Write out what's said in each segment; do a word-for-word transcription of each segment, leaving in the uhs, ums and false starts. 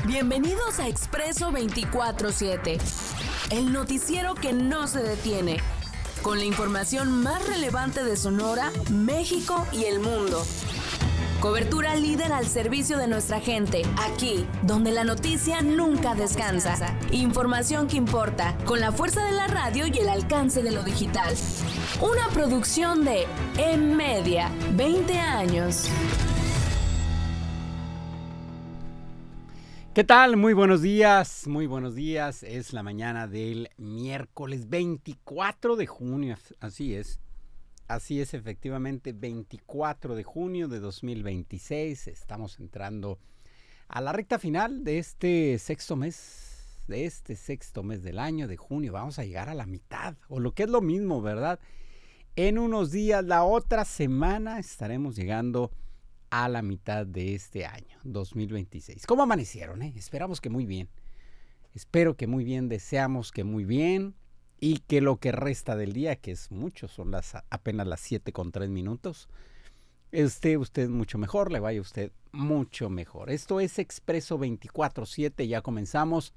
Bienvenidos a Expreso veinticuatro siete, el noticiero que no se detiene, con la información más relevante de Sonora, México y el mundo. Cobertura líder al servicio de nuestra gente, aquí, donde la noticia nunca descansa. Información que importa, con la fuerza de la radio y el alcance de lo digital. Una producción de M-Media, veinte años. ¿Qué tal? Muy buenos días, muy buenos días. Es la mañana del miércoles veinticuatro de junio, así es. Así es, efectivamente, veinticuatro de junio de dos mil veintiséis. Estamos entrando a la recta final de este sexto mes, de este sexto mes del año, de junio. Vamos a llegar a la mitad, o lo que es lo mismo, ¿verdad? En unos días, la otra semana, estaremos llegando a la mitad de este año, dos mil veintiséis. ¿Cómo amanecieron? Eh? Esperamos que muy bien. Espero que muy bien, deseamos que muy bien. Y que lo que resta del día, que es mucho, son las apenas las siete con tres minutos, esté usted mucho mejor, le vaya usted mucho mejor. Esto es Expreso veinticuatro siete, ya comenzamos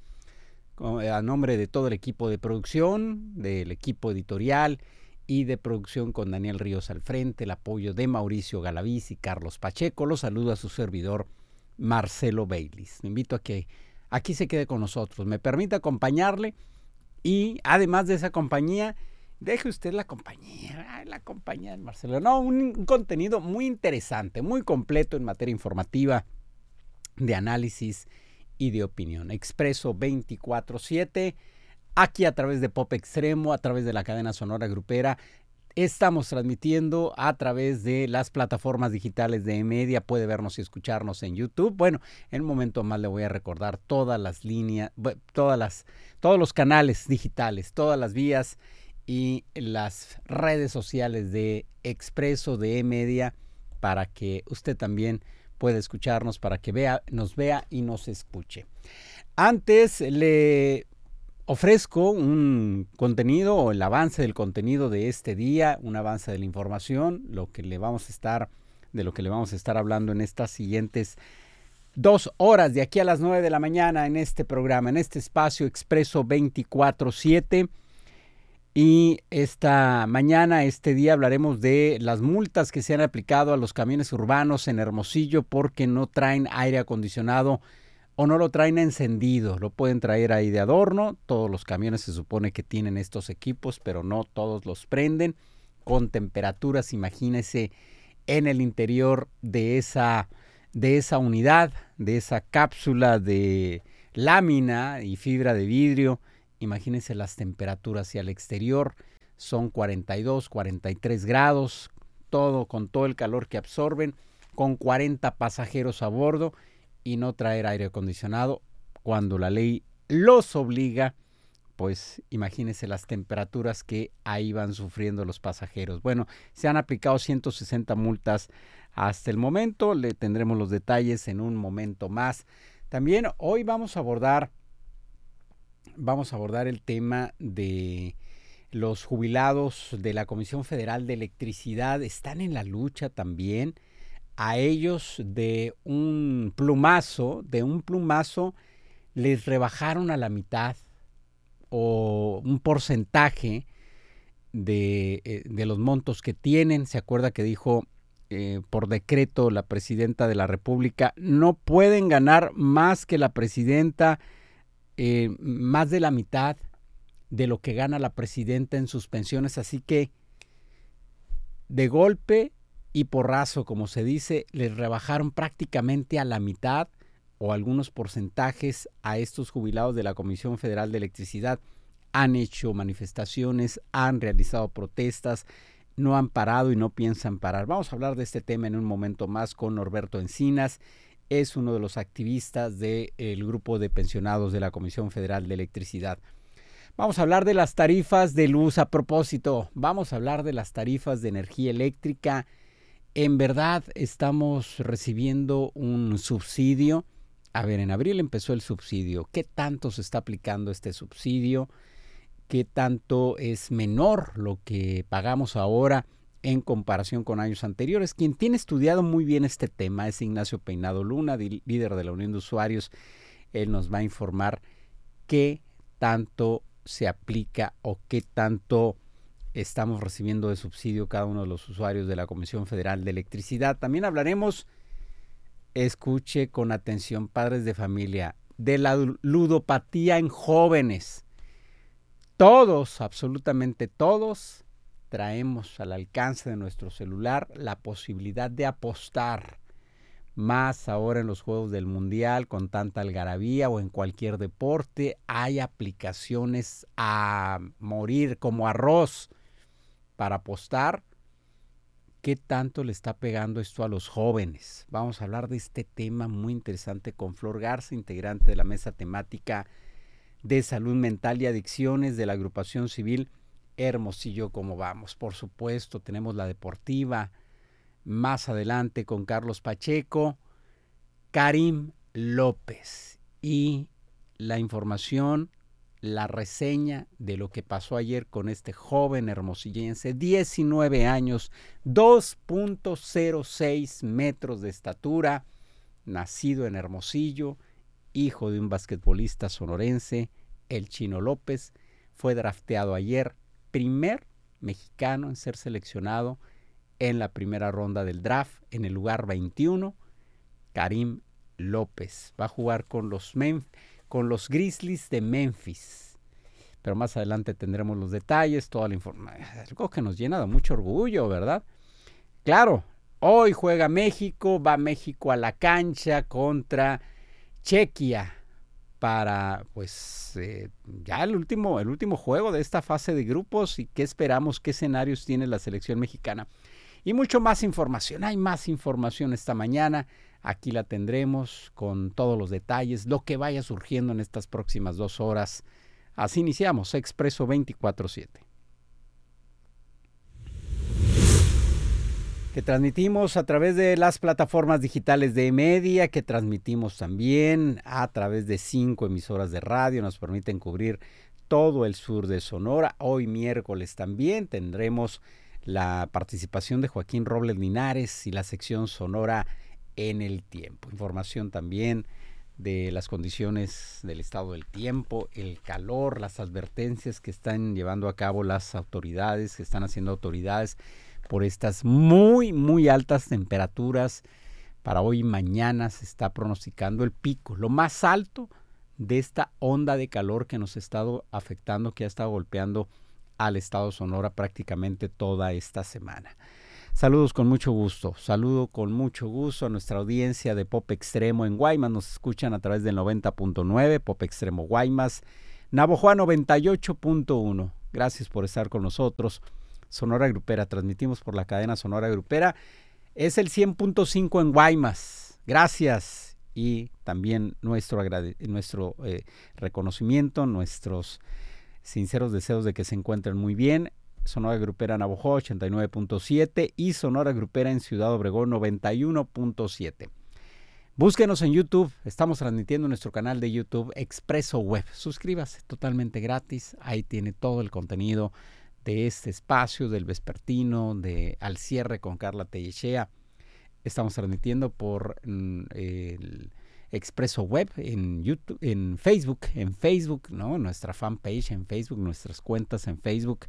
a nombre de todo el equipo de producción, del equipo editorial y de producción con Daniel Ríos al frente, el apoyo de Mauricio Galaviz y Carlos Pacheco. Los saludo a su servidor Marcelo Baylis. Me invito a que aquí se quede con nosotros, me permite acompañarle. Y además de esa compañía, deje usted la compañía, ay, la compañía de Marcelo. No, un, un contenido muy interesante, muy completo en materia informativa, de análisis y de opinión. Expreso veinticuatro siete, aquí a través de Pop Extremo, a través de la cadena Sonora Grupera. Estamos transmitiendo a través de las plataformas digitales de M-Media. Puede vernos y escucharnos en YouTube. Bueno, en un momento más le voy a recordar todas las líneas, todas las, todos los canales digitales, todas las vías y las redes sociales de Expreso, de M-Media, para que usted también pueda escucharnos, para que vea, nos vea y nos escuche. Antes le ofrezco un contenido o el avance del contenido de este día, un avance de la información, lo que le vamos a estar, de lo que le vamos a estar hablando en estas siguientes dos horas, de aquí a las nueve de la mañana, en este programa, en este espacio Expreso veinticuatro siete. Y esta mañana, este día, hablaremos de las multas que se han aplicado a los camiones urbanos en Hermosillo porque no traen aire acondicionado o no lo traen encendido. Lo pueden traer ahí de adorno. Todos los camiones se supone que tienen estos equipos, pero no todos los prenden. Con temperaturas, imagínese, en el interior de esa, de esa unidad, de esa cápsula de lámina y fibra de vidrio. Imagínense las temperaturas hacia el exterior. Son cuarenta y dos, cuarenta y tres grados. Todo con todo el calor que absorben. Con cuarenta pasajeros a bordo. Y no traer aire acondicionado cuando la ley los obliga, pues imagínense las temperaturas que ahí van sufriendo los pasajeros. Bueno, se han aplicado ciento sesenta multas hasta el momento, le tendremos los detalles en un momento más. También hoy vamos a abordar, vamos a abordar el tema de los jubilados de la Comisión Federal de Electricidad. Están en la lucha también. A ellos de un plumazo, de un plumazo, les rebajaron a la mitad o un porcentaje de, de los montos que tienen. Se acuerda que dijo eh, por decreto la presidenta de la República, no pueden ganar más que la presidenta, eh, más de la mitad de lo que gana la presidenta en sus pensiones. Así que de golpe y porrazo, como se dice, les rebajaron prácticamente a la mitad o algunos porcentajes a estos jubilados de la Comisión Federal de Electricidad. Han hecho manifestaciones, han realizado protestas, no han parado y no piensan parar. Vamos a hablar de este tema en un momento más con Norberto Encinas. Es uno de los activistas del grupo de pensionados de la Comisión Federal de Electricidad. Vamos a hablar de las tarifas de luz. A propósito, vamos a hablar de las tarifas de energía eléctrica. En verdad estamos recibiendo un subsidio. A ver, en abril empezó el subsidio. ¿Qué tanto se está aplicando este subsidio? ¿Qué tanto es menor lo que pagamos ahora en comparación con años anteriores? Quien tiene estudiado muy bien este tema es Ignacio Peinado Luna, líder de la Unión de Usuarios Él nos va a informar qué tanto se aplica o qué tanto estamos recibiendo de subsidio cada uno de los usuarios de la Comisión Federal de Electricidad. También hablaremos, escuche con atención, padres de familia, de la ludopatía en jóvenes. Todos, absolutamente todos, traemos al alcance de nuestro celular la posibilidad de apostar, más ahora en los Juegos del Mundial con tanta algarabía o en cualquier deporte. Hay aplicaciones a morir como arroz para apostar. ¿Qué tanto le está pegando esto a los jóvenes? Vamos a hablar de este tema muy interesante con Flor Garza, integrante de la mesa temática de salud mental y adicciones de la agrupación civil Hermosillo. ¿Cómo vamos? Por supuesto, tenemos la deportiva más adelante con Carlos Pacheco, Karim López y la información, la reseña de lo que pasó ayer con este joven hermosillense, diecinueve años, dos punto cero seis metros de estatura, nacido en Hermosillo, hijo de un basquetbolista sonorense, el Chino López. Fue drafteado ayer, primer mexicano en ser seleccionado en la primera ronda del draft, en el lugar veintiuno, Karim López. Va a jugar con los, Memf- con los Grizzlies de Memphis. Pero más adelante tendremos los detalles, toda la información. Algo que nos llena de mucho orgullo, ¿verdad? Claro, hoy juega México, va México a la cancha contra Chequia para, pues, eh, ya el último, el último juego de esta fase de grupos. ¿Y qué esperamos? ¿Qué escenarios tiene la selección mexicana? Y mucho más información. Hay más información esta mañana. Aquí la tendremos con todos los detalles, lo que vaya surgiendo en estas próximas dos horas. Así iniciamos Expreso veinticuatro siete. Que transmitimos a través de las plataformas digitales de Media, que transmitimos también a través de cinco emisoras de radio. Nos permiten cubrir todo el sur de Sonora. Hoy miércoles también tendremos la participación de Joaquín Robles Linares y la sección Sonora en el tiempo. Información también de las condiciones del estado del tiempo, el calor, las advertencias que están llevando a cabo las autoridades, que están haciendo autoridades por estas muy, muy altas temperaturas. Para hoy y mañana se está pronosticando el pico, lo más alto de esta onda de calor que nos ha estado afectando, que ha estado golpeando al estado Sonora prácticamente toda esta semana. Saludos con mucho gusto, saludo con mucho gusto a nuestra audiencia de Pop Extremo en Guaymas. Nos escuchan a través del noventa punto nueve, Pop Extremo Guaymas, Navojoa noventa y ocho punto uno. Gracias por estar con nosotros. Sonora Grupera, transmitimos por la cadena Sonora Grupera. Es el cien punto cinco en Guaymas. Gracias. Y también nuestro, agrade- nuestro eh, reconocimiento, nuestros sinceros deseos de que se encuentren muy bien. Sonora Grupera Navojoa ochenta y nueve punto siete y Sonora Grupera en Ciudad Obregón noventa y uno punto siete. Búsquenos en YouTube, estamos transmitiendo en nuestro canal de YouTube Expreso Web. Suscríbase, totalmente gratis, ahí tiene todo el contenido de este espacio, del vespertino, de Al Cierre con Carla Tellechea. Estamos transmitiendo por mm, el Expreso Web en YouTube, en Facebook, en Facebook, ¿no? Nuestra fanpage en Facebook, nuestras cuentas en Facebook,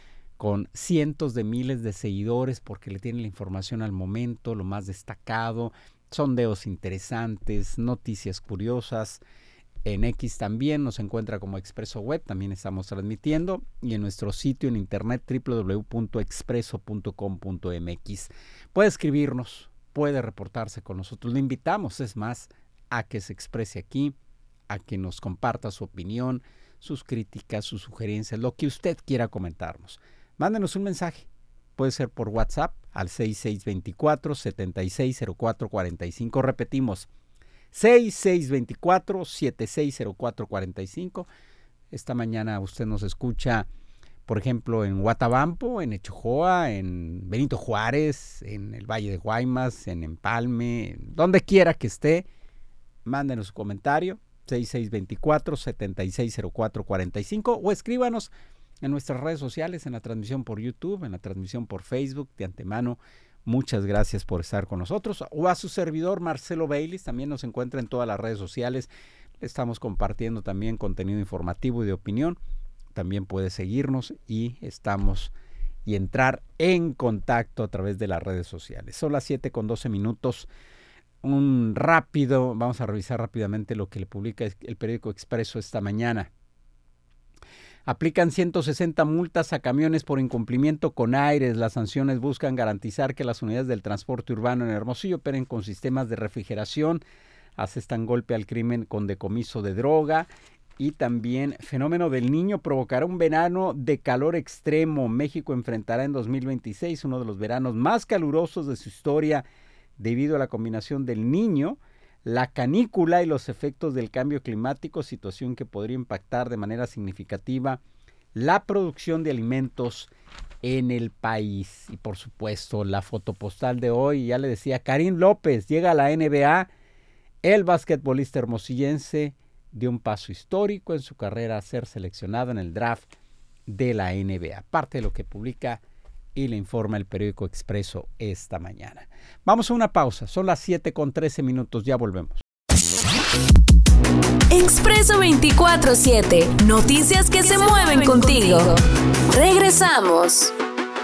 con cientos de miles de seguidores porque le tienen la información al momento, lo más destacado, sondeos interesantes, noticias curiosas. En X también nos encuentra como Expreso Web, también estamos transmitiendo, y en nuestro sitio en internet doble u doble u doble u punto expreso punto com punto m x. Puede escribirnos, puede reportarse con nosotros, le invitamos, es más, a que se exprese aquí, a que nos comparta su opinión, sus críticas, sus sugerencias, lo que usted quiera comentarnos. Mándenos un mensaje, puede ser por WhatsApp al seis seis dos cuatro, siete seis cero cuatro cuatro cinco, repetimos, seis seis dos cuatro, siete seis cero cuatro cuatro cinco. Esta mañana usted nos escucha, por ejemplo, en Guatabampo, en Echojoa, en Benito Juárez, en el Valle de Guaymas, en Empalme, donde quiera que esté, mándenos su comentario, seis seis dos cuatro, siete seis cero cuatro cuatro cinco, o escríbanos en nuestras redes sociales, en la transmisión por YouTube, en la transmisión por Facebook. De antemano, muchas gracias por estar con nosotros. O a su servidor Marcelo Baylis, también nos encuentra en todas las redes sociales. estamos compartiendo también contenido informativo y de opinión. También puedes seguirnos y estamos y entrar en contacto a través de las redes sociales. Son las siete con doce minutos. Un rápido, vamos a revisar rápidamente lo que le publica el periódico Expreso esta mañana. Aplican ciento sesenta multas a camiones por incumplimiento con aires. Las sanciones buscan garantizar que las unidades del transporte urbano en Hermosillo operen con sistemas de refrigeración, asestan golpe al crimen con decomiso de droga. Y también fenómeno del Niño provocará un verano de calor extremo. México enfrentará en dos mil veintiséis uno de los veranos más calurosos de su historia debido a la combinación del Niño, la canícula y los efectos del cambio climático, situación que podría impactar de manera significativa la producción de alimentos en el país. Y por supuesto, la fotopostal de hoy, ya le decía, Karim López llega a la N B A. El basquetbolista hermosillense dio un paso histórico en su carrera a ser seleccionado en el draft de la N B A. Parte de lo que publica y le informa el periódico Expreso esta mañana. Vamos a una pausa, son las siete con trece minutos, ya volvemos. Expreso veinticuatro siete, noticias que se mueven contigo. Regresamos.